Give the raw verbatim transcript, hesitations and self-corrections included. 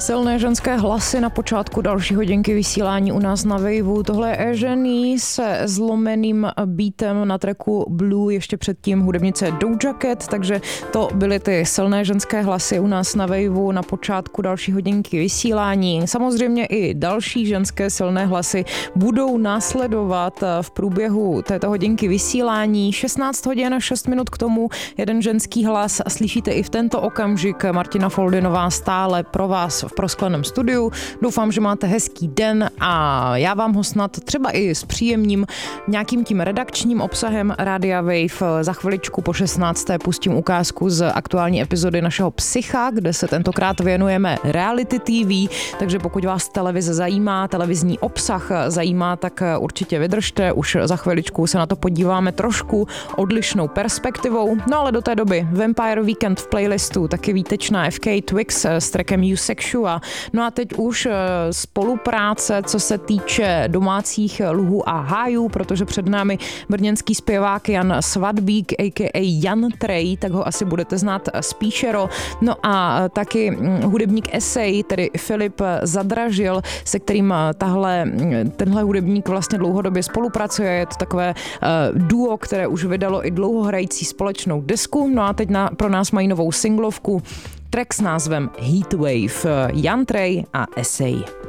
Silné ženské hlasy na počátku další hodinky vysílání u nás na Waveu. Tohle je Eženy se zlomeným beatem na tracku Blue, ještě předtím hudebnice Doja Cat, takže to byly ty silné ženské hlasy u nás na Waveu na počátku další hodinky vysílání. Samozřejmě i další ženské silné hlasy budou následovat v průběhu této hodinky vysílání. šestnáct hodin a šest minut k tomu jeden ženský hlas slyšíte i v tento okamžik. Martina Foldinová stále pro vás v proskleném studiu. Doufám, že máte hezký den a já vám ho snad třeba i s příjemným nějakým tím redakčním obsahem Rádia Wave za chviličku po šestnácté pustím ukázku z aktuální epizody našeho Psycha, kde se tentokrát věnujeme reality T V, takže pokud vás televize zajímá, televizní obsah zajímá, tak určitě vydržte, už za chviličku se na to podíváme trošku odlišnou perspektivou, no ale do té doby Vampire Weekend v playlistu, taky výtečná F K Twix s trackem You Sexua. No a teď už spolupráce, co se týče domácích luhů a hájů, protože před námi brněnský zpěvák Jan Svadbík, a k a. Jan Trej, tak ho asi budete znát spíšero. No a taky hudebník Essay, tedy Filip Zadražil, se kterým tahle, tenhle hudebník vlastně dlouhodobě spolupracuje. Je to takové uh, duo, které už vydalo i dlouhohrající společnou desku. No a teď na, pro nás mají novou singlovku, track s názvem Heatwave, Jan Trej a Essay.